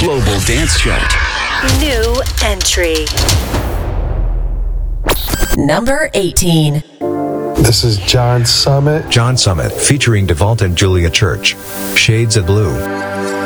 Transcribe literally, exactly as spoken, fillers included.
Global Dance Chart. New entry. Number eighteen. This is John Summit. John Summit, featuring DeVault and Julia Church. Shades of Blue.